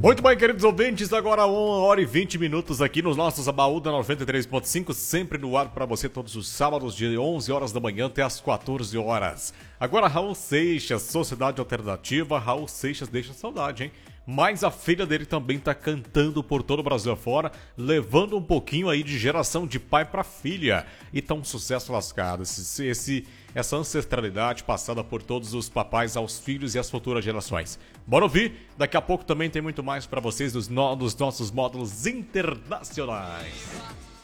Muito bem, queridos ouvintes, agora 1h20 aqui nos nossos Baú da 93.5, sempre no ar para você todos os sábados de 11 horas da manhã até as 14 horas. Agora Raul Seixas, Sociedade Alternativa, Raul Seixas deixa saudade, hein? Mas a filha dele também tá cantando por todo o Brasil afora, levando um pouquinho aí de geração de pai para filha. E tá um sucesso lascado, essa ancestralidade passada por todos os papais aos filhos e às futuras gerações. Bora ouvir? Daqui a pouco também tem muito mais para vocês dos nossos módulos internacionais.